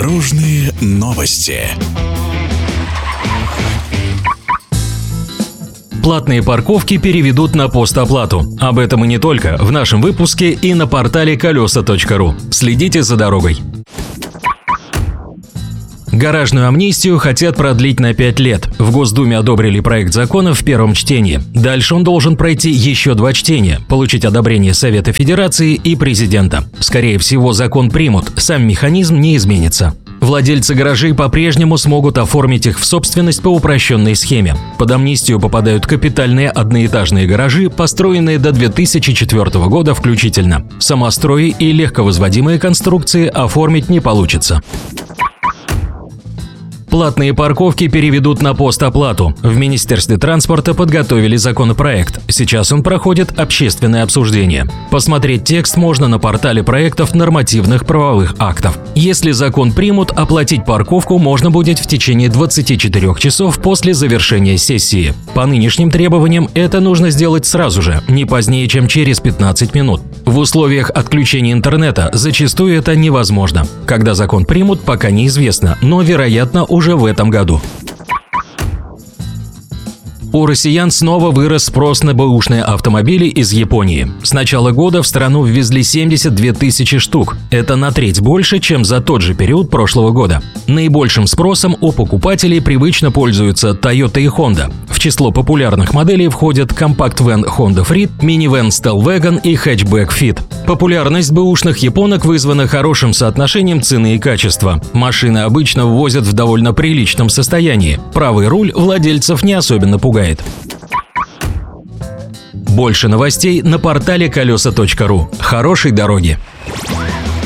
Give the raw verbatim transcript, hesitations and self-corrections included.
Дорожные новости. Платные парковки переведут на постоплату. Об этом и не только в нашем выпуске и на портале колеса точка ру. Следите за дорогой. Гаражную амнистию хотят продлить на пять лет. В Госдуме одобрили проект закона в первом чтении. Дальше он должен пройти еще два чтения, получить одобрение Совета Федерации и президента. Скорее всего, закон примут, сам механизм не изменится. Владельцы гаражей по-прежнему смогут оформить их в собственность по упрощенной схеме. Под амнистию попадают капитальные одноэтажные гаражи, построенные до две тысячи четвёртого года включительно. Самострои и легковозводимые конструкции оформить не получится. Платные парковки переведут на постоплату. В Министерстве транспорта подготовили законопроект. Сейчас он проходит общественное обсуждение. Посмотреть текст можно на портале проектов нормативных правовых актов. Если закон примут, оплатить парковку можно будет в течение двадцати четырёх часов после завершения сессии. По нынешним требованиям это нужно сделать сразу же, не позднее, чем через пятнадцать минут. В условиях отключения интернета зачастую это невозможно. Когда закон примут, пока неизвестно, но, вероятно, уже в этом году. У россиян снова вырос спрос на бэушные автомобили из Японии. С начала года в страну ввезли семьдесят две тысячи штук. Это на треть больше, чем за тот же период прошлого года. Наибольшим спросом у покупателей привычно пользуются Toyota и Honda. В число популярных моделей входят компакт-вэн Honda Freed, минивэн Stellwagen и хэтчбэк Fit. Популярность бэушных японок вызвана хорошим соотношением цены и качества. Машины обычно ввозят в довольно приличном состоянии. Правый руль владельцев не особенно пугает. Больше новостей на портале колеса точка ру. Хорошей дороги!